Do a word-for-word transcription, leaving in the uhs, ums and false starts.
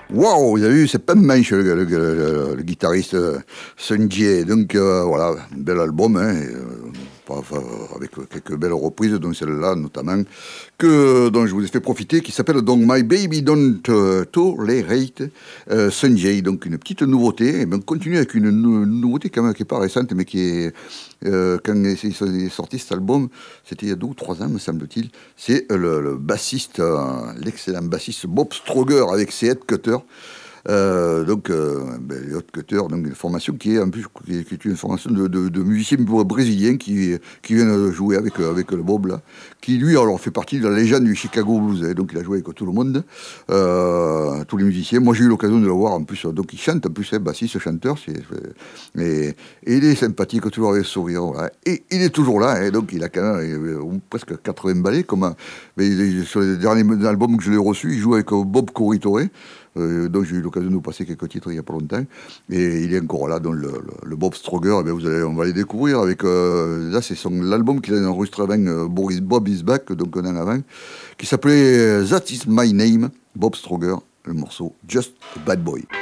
Waouh, vous avez vu, c'est pas de manche, le, le, le, le guitariste euh, Sun Jie. Donc euh, voilà, un bel album, hein, et, euh, enfin, avec quelques belles reprises, dont celle-là notamment, que, dont je vous ai fait profiter, qui s'appelle donc My Baby Don't uh, Tolerate euh, Sun Jie. Donc une petite nouveauté. Et ben, on continue avec une, nou- nouveauté quand même qui n'est pas récente, mais qui est, euh, quand il est sorti cet album, c'était il y a deux ou trois ans, me semble-t-il. C'est le, le bassiste, euh, l'excellent bassiste Bob Stroger avec ses headcutters. Euh, donc, euh, ben, les headcutters, donc une formation qui est en plus qui est, qui est une formation de, de, de musiciens brésiliens qui, qui viennent jouer avec, avec le Bob là, qui lui alors fait partie de la légende du Chicago Blues. Hein, donc il a joué avec tout le monde, euh, tous les musiciens. Moi j'ai eu l'occasion de le voir en plus, donc il chante en plus, hein, bassiste, chanteur, c'est, c'est, et, et il est sympathique, toujours avec le sourire. Voilà. Et il est toujours là, hein, donc il a quand même euh, presque quatre-vingts ballets. Comme, mais il, sur les derniers albums que je l'ai reçus, il joue avec Bob Corritore. Euh, donc j'ai eu l'occasion de nous passer quelques titres il n'y a pas longtemps, et il est encore là, donc le, le, le Bob Stroger, eh bien, vous allez, on va les découvrir avec, euh, là c'est son, l'album qu'il a enregistré avec euh, Boris Bob Is Back, donc un an avant, qui s'appelait That Is My Name, Bob Stroger, le morceau Just a Bad Boy.